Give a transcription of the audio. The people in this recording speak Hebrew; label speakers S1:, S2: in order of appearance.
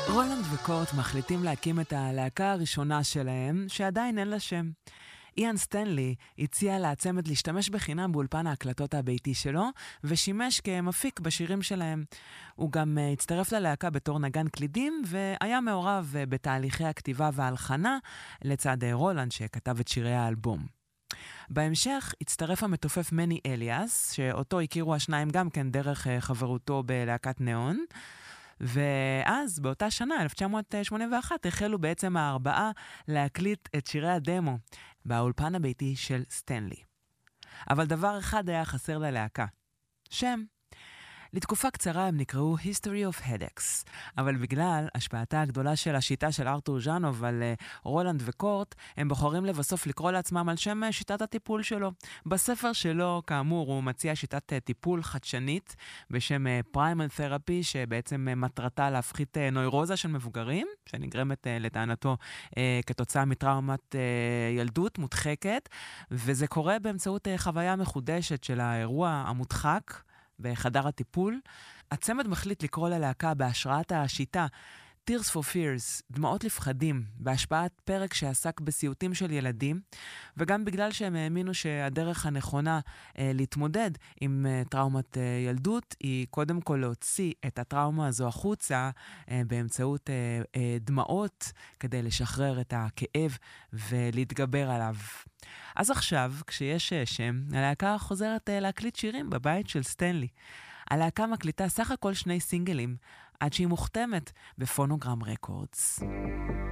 S1: רולנד וקורט מחליטים להקים את הלהקה הראשונה שלהם, שעדיין אין לה שם. איאן סטנלי הציע לעצמת להשתמש בחינם באולפן ההקלטות הביתי שלו, ושימש כמפיק בשירים שלהם. הוא גם הצטרף ללהקה בתור נגן קלידים, והיה מעורב בתהליכי הכתיבה וההלחנה, לצד רולנד שכתב את שירי האלבום. בהמשך הצטרף המתופף מני אליאס, שאותו הכירו השניים גם כן דרך חברותו בלהקת ניאון, ואז באותה שנה, 1981, החלו בעצם הארבעה להקליט את שירי הדמו באולפן הביתי של סטנלי. אבל דבר אחד היה חסר ללהקה. שם. לתקופה קצרה הם נקראו History of Headaches, אבל בגלל השפעתה הגדולה של השיטה של ארתור ז'אנוב על רולנד וקורט, הם בוחרים לבסוף לקרוא לעצמם על שם שיטת הטיפול שלו. בספר שלו, כאמור, הוא מציע שיטת טיפול חדשנית בשם Primal Therapy, שבעצם מטרתה להפחית נוירוזה של מבוגרים, שנגרמת לטענתו כתוצאה מטראומת ילדות מודחקת, וזה קורה באמצעות חוויה מחודשת של האירוע המודחק, בחדר הטיפול. הצמד מחליט לקרוא ללהקה בהשראת השיטה Tears for Fears, דמעות לפחדים, בהשפעת פרק שעסק בסיוטים של ילדים, וגם בגלל שהם האמינו שהדרך הנכונה להתמודד עם טראומת ילדות, היא קודם כל להוציא את הטראומה הזו החוצה באמצעות דמעות, כדי לשחרר את הכאב ולהתגבר עליו. אז עכשיו, כשיש שם, הלהקה חוזרת להקליט שירים בבית של סטנלי. הלהקה מקליטה סך הכל 2 סינגלים, עד שהיא מוכתמת בפונוגרם רקורדס.